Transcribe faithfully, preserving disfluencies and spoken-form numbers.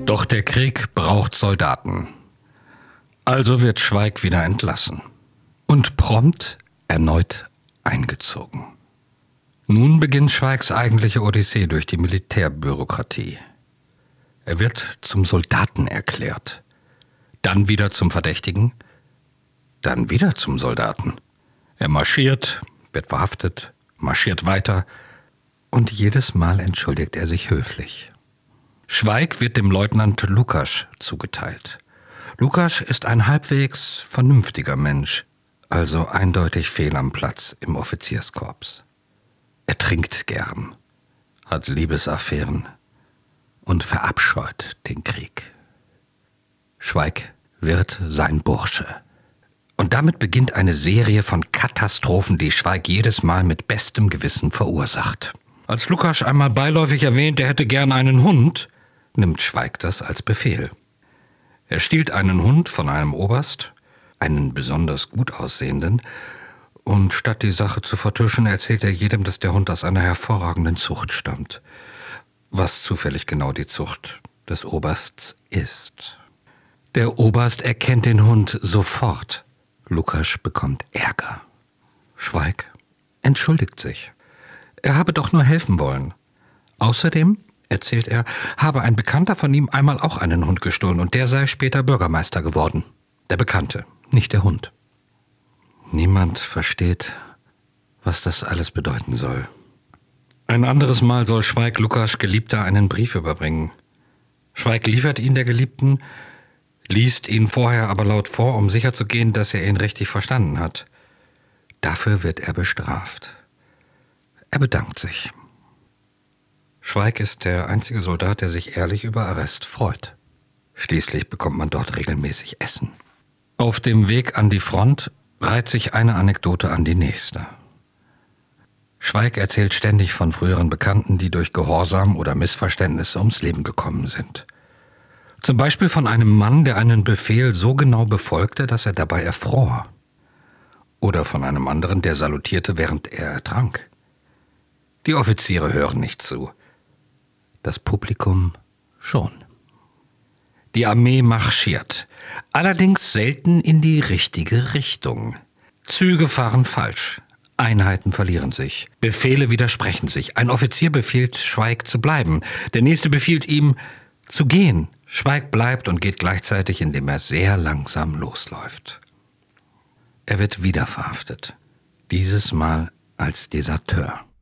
Doch der Krieg braucht Soldaten. Also wird Schweig wieder entlassen und prompt erneut eingezogen. Nun beginnt Schweigs eigentliche Odyssee durch die Militärbürokratie. Er wird zum Soldaten erklärt, dann wieder zum Verdächtigen, dann wieder zum Soldaten. Er marschiert, wird verhaftet, marschiert weiter und jedes Mal entschuldigt er sich höflich. Schweig wird dem Leutnant Lukasch zugeteilt. Lukasch ist ein halbwegs vernünftiger Mensch, also eindeutig fehl am Platz im Offizierskorps. Er trinkt gern, hat Liebesaffären und verabscheut den Krieg. Schweig wird sein Bursche. Und damit beginnt eine Serie von Katastrophen, die Schweig jedes Mal mit bestem Gewissen verursacht. Als Lukasch einmal beiläufig erwähnt, er hätte gern einen Hund, nimmt Schweig das als Befehl. Er stiehlt einen Hund von einem Oberst, einen besonders gut aussehenden, und statt die Sache zu vertuschen, erzählt er jedem, dass der Hund aus einer hervorragenden Zucht stammt, was zufällig genau die Zucht des Obersts ist. Der Oberst erkennt den Hund sofort. Lukasch bekommt Ärger. Schweig entschuldigt sich. Er habe doch nur helfen wollen. Außerdem, erzählt er, habe ein Bekannter von ihm einmal auch einen Hund gestohlen und der sei später Bürgermeister geworden. Der Bekannte, nicht der Hund. Niemand versteht, was das alles bedeuten soll. Ein anderes Mal soll Schweig Lukasch Geliebter einen Brief überbringen. Schweig liefert ihn der Geliebten, liest ihn vorher aber laut vor, um sicherzugehen, dass er ihn richtig verstanden hat. Dafür wird er bestraft. Er bedankt sich. Schweig ist der einzige Soldat, der sich ehrlich über Arrest freut. Schließlich bekommt man dort regelmäßig Essen. Auf dem Weg an die Front reiht sich eine Anekdote an die nächste. Schweig erzählt ständig von früheren Bekannten, die durch Gehorsam oder Missverständnisse ums Leben gekommen sind. Zum Beispiel von einem Mann, der einen Befehl so genau befolgte, dass er dabei erfror. Oder von einem anderen, der salutierte, während er ertrank. Die Offiziere hören nicht zu. Das Publikum schon. Die Armee marschiert, allerdings selten in die richtige Richtung. Züge fahren falsch, Einheiten verlieren sich, Befehle widersprechen sich. Ein Offizier befiehlt Schweig zu bleiben, der nächste befiehlt ihm zu gehen. Schweig bleibt und geht gleichzeitig, indem er sehr langsam losläuft. Er wird wieder verhaftet, dieses Mal als Deserteur.